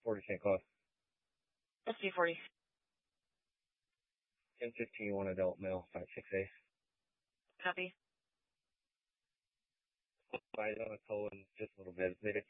40 St. Claus. SD40. 1015, one adult male, 5'6". Copy. Eyes on a colon just a little bit. They